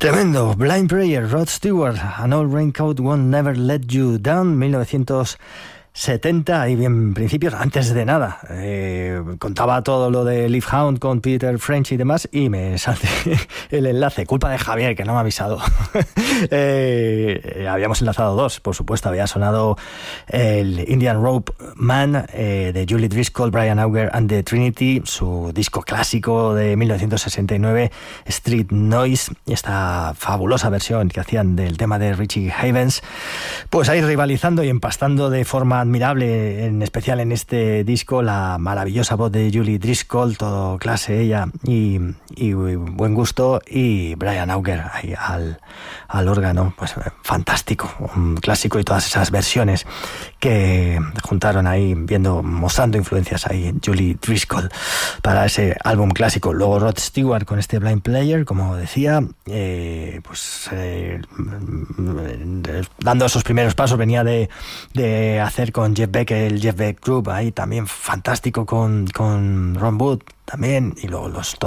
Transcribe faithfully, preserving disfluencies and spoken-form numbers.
Tremendo. Blind Prayer, Rod Stewart, An Old Raincoat Won't Never Let You Down, mil novecientos setenta, y bien, principios, antes de nada, eh, contaba todo lo de Leaf Hound con Peter French y demás, y me salté el enlace, culpa de Javier, que no me ha avisado. eh, habíamos enlazado dos, por supuesto, había sonado el Indian Rope Man eh, de Julie Driscoll, Brian Auger and the Trinity, su disco clásico de mil novecientos sesenta y nueve, Street Noise, y esta fabulosa versión que hacían del tema de Richie Havens, pues ahí rivalizando y empastando de forma admirable, en especial en este disco, la maravillosa voz de Julie Driscoll, todo clase ella, y, y buen gusto, y Brian Auger ahí al, al órgano, pues fantástico, un clásico, y todas esas versiones que juntaron ahí, viendo, mostrando influencias ahí, Julie Driscoll, para ese álbum clásico. Luego Rod Stewart con este Blind Prayer, como decía, eh, pues eh, dando esos primeros pasos, venía de, de hacer con Jeff Beck el Jeff Beck Group, ahí también fantástico, con, con Ron Wood también, y luego los